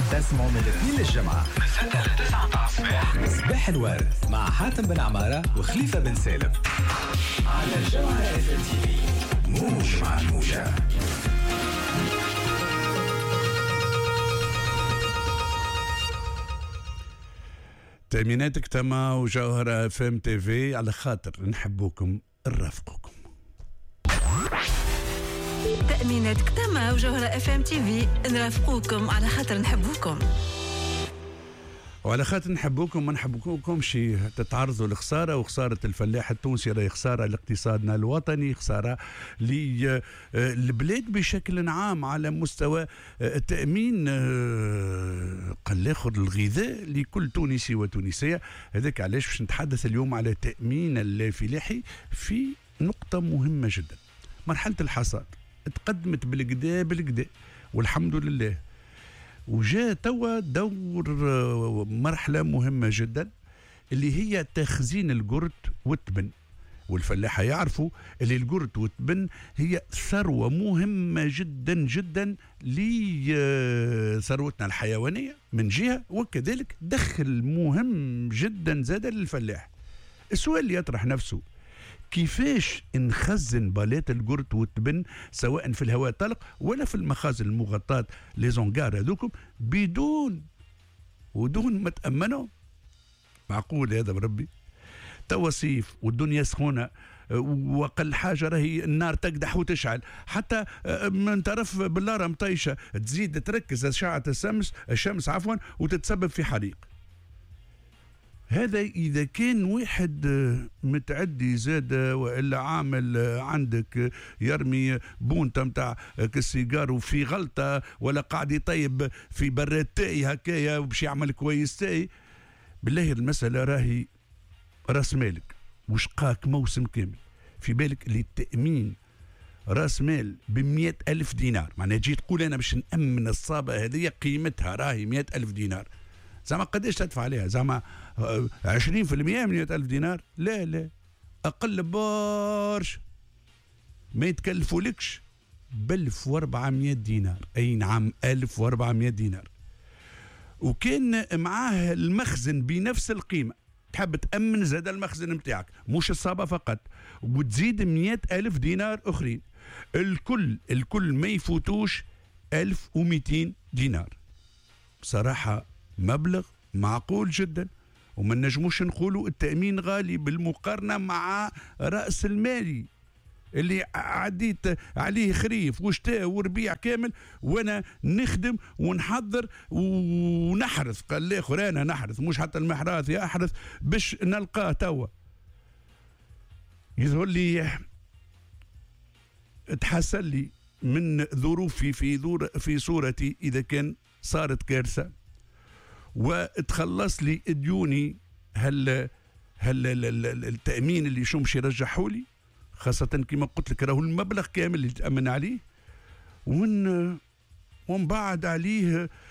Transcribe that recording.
تسمعوا من الاثنين للجمعة من 6 ل 9 الصباح. صباح الوارث مع حاتم بن عمارة وخليفة بن سالم على الجمعة FMTV. موج مع الموجة. تأميناتك تما وجوهرة FMTV على خاطر نحبوكم نرافقوكم. تأميناتك تما وجوهرة FMTV نرافقوكم على خاطر نحبوكم. وعلى خاطر نحبوكم ما نحبوكمش تتعرضوا لخساره، وخساره الفلاح التونسي راهي خساره لاقتصادنا الوطني، خساره للبلاد بشكل عام على مستوى تامين قال اخر الغذاء لكل تونسي وتونسيه. هذاك علاش باش نتحدث اليوم على تامين الفلاحي في نقطه مهمه جدا. مرحله الحصاد تقدمت بالكدا والحمد لله، وجاء توا دور مرحلة مهمة جدا اللي هي تخزين القرد والتبن. والفلاحة يعرفوا اللي القرد والتبن هي ثروة مهمة جدا جدا لثروتنا الحيوانية من جهة، وكذلك دخل مهم جدا زاد للفلاح. السؤال اللي يطرح نفسه كيفاش نخزن بالات القرد والتبن سواء في الهواء الطلق ولا في المخازن المغطاة ليزونغار هذوكم بدون ما تأمنوا؟ معقول هذا بربي؟ توا صيف والدنيا سخونة، وقل حاجة راهي النار تقدح وتشعل، حتى من طرف باللارة مطيشة تزيد تركز أشعة الشمس وتتسبب في حريق. هذا إذا كان واحد متعدي زاد وإلا عامل عندك يرمي بونتا متاع كالسيجار وفي غلطة، ولا قاعد يطيب في براد تاي هكايا وباش يعمل كويس تاي، بالله المسألة راهي راس مالك وشقاك موسم كامل. في بالك للتأمين راس مال ب100,000 دينار، معناها تجي تقول أنا باش نأمن الصابة هذه قيمتها راهي 100,000 دينار. زعما قديش تدفع عليها؟ زعما 20% من 100,000 دينار؟ لا أقل برشا، ما يتكلفولكش ب 1400 دينار. أي نعم 1400 دينار. وكان معاه المخزن بنفس القيمة، تحب تأمن زاد المخزن متاعك مش الصابة فقط، وتزيد 100,000 دينار أخرين، الكل ما يفوتوش 1200 دينار. بصراحة مبلغ معقول جدا، وما نجموش نقولوا التأمين غالي بالمقارنة مع رأس المالي اللي عديت عليه خريف وشتاء وربيع كامل وانا نخدم ونحضر ونحرث. قال الاخر انا نحرث مش حتى المحراث يحرث باش نلقاه توا. يظهر لي تحسن لي من ظروفي في صورتي اذا كان صارت كارثة وتخلص لي ديوني، هل التأمين اللي شمش يرجحوا لي، خاصة كما قلت لك راهو المبلغ كامل اللي تأمن عليه ومن بعد عليه